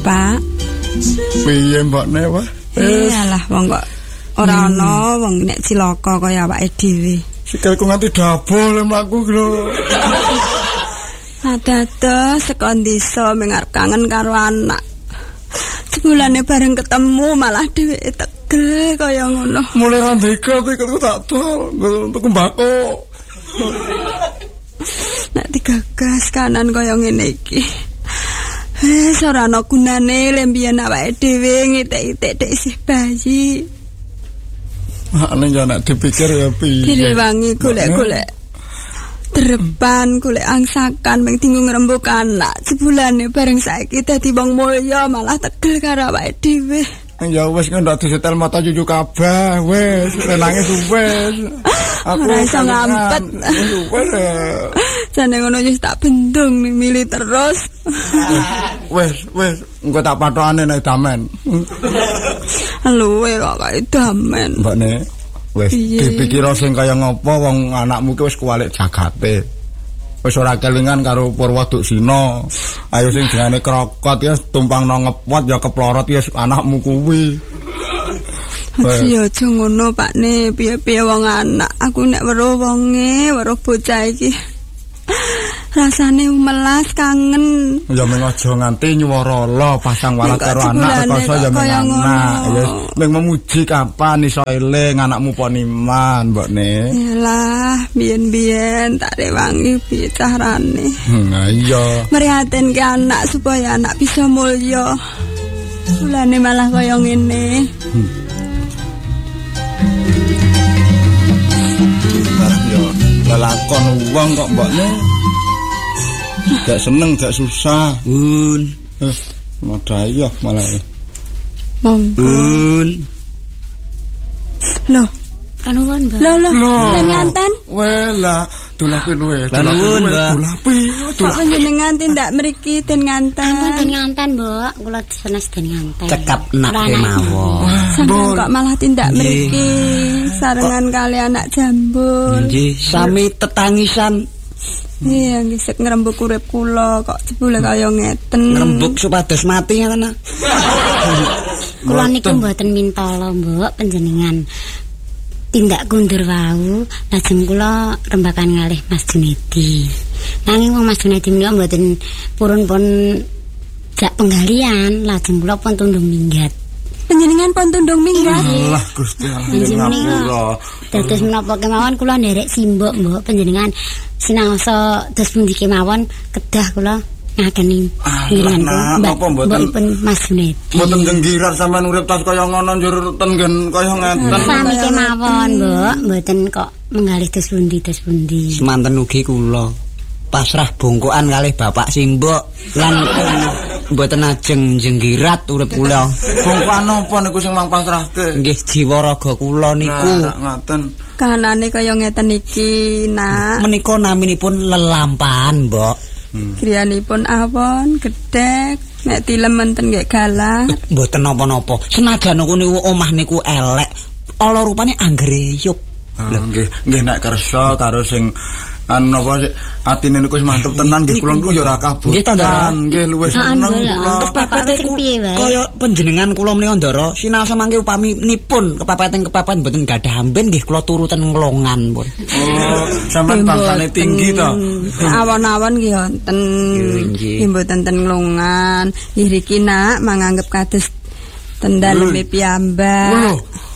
Pak. Piye mbokne wae? Iyalah wong kok ora ana wong nek cilaka kaya awake dhewe. Sikilku nganti dabol mlaku lho. Dados sekon disa mengarep kangen karo anak. Sebulane bareng ketemu malah dheweke tegel kaya ngono. Mulai ra ndeka tiketku tak dol untuk mbako. Nek digagas kanan kaya ngene iki. Wis ora ana gunane lembian awake dhewe ngitik-itik dek isih bayi. Nek yo nek dipikir ya piye. Direwangi golek-golek Drepan golek angsakan mung tinggu ngrembug anak. Sebulane bareng saiki dadi wong mulya malah tegel karo awake dhewe. Ya wis ndak disetel mata cucu kabeh wis nangis wis. Aku ora iso ngampet. Wis. Jane ngono wis tak bendung milih terus. Wis engko tak pathokane nek damen. Luwe kok kaya damen. Mbakne wis dipikir sing kaya ngopo wong anakmu ki wis kuwalik jagate. Wis ora kelingan karo Purwadusina. Ayo sing jenenge krokot ya tumpangno ngepot ya keplorot ya anakmu kuwi. Ya aja ngono Pakne, piye-piye wong anak. Aku nek weruh wonge, weruh bocah iki. Rasane melas kangen. Ya meng aja nganti nyuwara pasang walat karo anak rekoso ya meng anak. Ya meng memuji kapan iso eling anakmu poniman, mbokne. Yalah, biyen-biyen tak rewangi piye carane. Iya. Merihatenke anak supaya anak bisa mulya. Mulane malah kaya ngene. Lelakon uang kok mbakne gak seneng gak susah modaya malah monggo loh kanuwun Mbak loh nganten wela dulapi luwe kanuwun Mbak kok panjenengan tindak mriki den nganten den nganten Mbak kula sanes den nganten cekap nak kemawon sampeyan kok malah tindak mriki sarengan kali anak jambul nggih sami tetangisan. Iya, nggih sik ngrembug urip kula kok jebule kaya ngeten. Ngrembug supados mati ngono. Kula niku mboten mintala, Mbok, panjenengan tindak kundur wau, lajeng kula rembakan kalih Mas Junedi. Nanging wong Mas Junedi menika mboten purun jak penggalian, lajeng kula pun tundung minggat. Panjenengan pun tundung minggat. Allah Gusti Allah. Dados menapa kemawon kula nderek simbok Mbok panjenengan sinaosa dos pundi kemawon kedah kula ngakeni ngiringan napa mboten Mas Junedi. Mboten genggirat sampean urip tas kaya ngono njur tenggen kaya ngeten. Sami kemawon Mbok, mboten kok menggalih dos pundi. Semanten ugi kula pasrah bongkokan kalih bapak simbok lan mboten ajeng jenggirat urip kula. Bongkokan napa niku sing mang pasrahke? Nggih jiwa raga kula niku. Ngoten. Kahanane kaya ngeten iki, Nak. Menika naminipun lelampahan, Mbok. Griyanipun awon, gedhek, nek tilem menten nggih galah. Mboten napa-napa. Senajan niku omah niku elek, ala rupane anggreyup. Nggih nek kersa karo sing napa atine niku wis mantep tenan nggih kula niku ya ora kabotan nggih luwih seneng kula kepapeten piye wae kaya panjenengan kula menika ndara sinaosa mangke upaminipun kepapaten mboten gadah amben nggih kula turuten nglongan pun sampean bangsane tinggi to awon-awon nggih wonten nggih mboten ten nglongan iki Nak manganggep kados tendaleme piyambak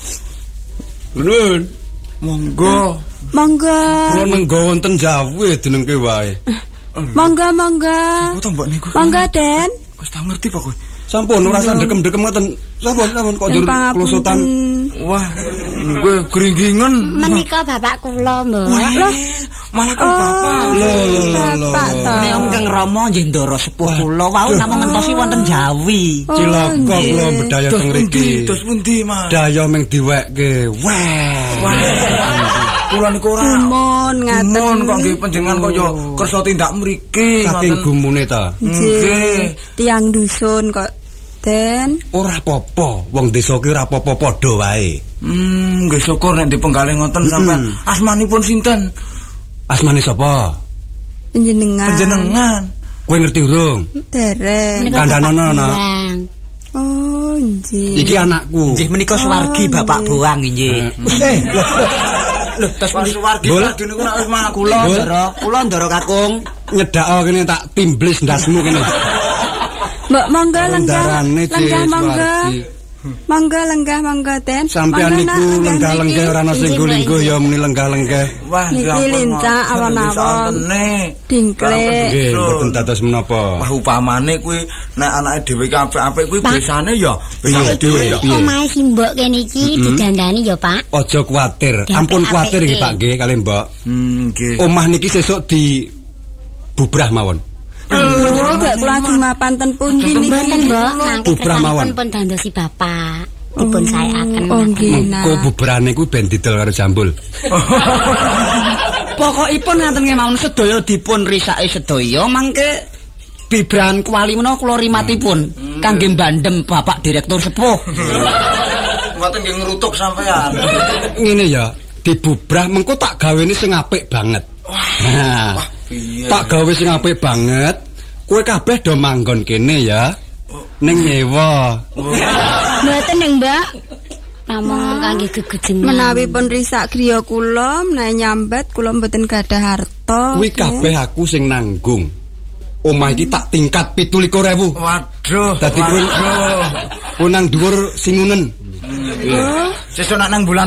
Nuwun monggo Monggo wonten Jawa jenengke wae. Monggo. Monggo Den. Wis tak ngerti Pak kowe. Sampun ora usah dekem-dekem ngoten. Sampun kok njur klusutan. Wah, kowe gringgingen. Menika bapak kula, Mbok. Loh, malah kan bapak. Bapak to. Nek Kang Rama nggih ndara sepuh kula wau namung ngentosi wonten Jawi. Cilaka kula bedaya teng mriki. Dos pundi, Mas? Daya ming diwekke. Wah. Kula niku ora gumun ngaten kok nggih panjenengan kaya kersa tindak mriki saking gumune ta. Nggih. Tiang dusun kok Den. Ora apa-apa, wong desa ki ora apa-apa padha wae. Nggih syukur nek dipenggalih ngoten sampean. Asmanipun sinten? Asmane sapa? Panjenengan. Kowe ngerti urung? Dereng. Kandhanono ana. Oh, nggih. Iki anakku. Nggih menika suwargi Bapak Boang nggih. Lho, tes suwargi niku nek wis mangan kula ndara kakung Nyedhak kene tak timblis ndasmu kene. Mbok monggo lenggah. Darane Lenggah monggo. Monggo lenggah ten. Sampeyan niku lenggah-lenggah ora ana sing lingguh ya muni lenggah-lenggah. Wah, niki lincah awon-awon. Dingklek. Nggih, mboten dados menapa. Wah, upamane kuwi nek anake dhewe ki apik-apik kuwi biasane ya piye dhewe ya. Omahe Simbok kene iki didandani ya, Pak. Aja kuwatir. Ampun kuwatir nggih, Pak nggih, kalih Mbok. Nggih. Omah niki sesuk di bubrah mawon. Lho, gak kula jumapanten pundi niki. Mboten, Mbok. Bubrah mawon. Pun dandosi Bapak. Dipun saeaken. Oh, nggih. Mengko bubrane kuwi ben didol karo jambul. Pokokipun ngaten kemawon sedaya dipun risake sedaya mangke bibrahan kuali menawa kula rimatipun kangge mbandem Bapak Direktur Sepuh. Mboten nggih ngrutuk sampean. Ngene ya, dibubrah mengko tak gawene sing apik banget. Wah, tak gawe sing apik banget. Kowe kabeh do manggon kene ya. Ning nyewa. Mboten ning, Mbak. Namung kangge gegejengan. Menawi pun risak griya kula, menawi nyambat kula mboten gadah harta. Kuwi kabeh aku sing nanggung. Omah iki tak tingkat 17.000. Waduh. Dadi kowe nang dhuwur singunen. Sesuk nang bulan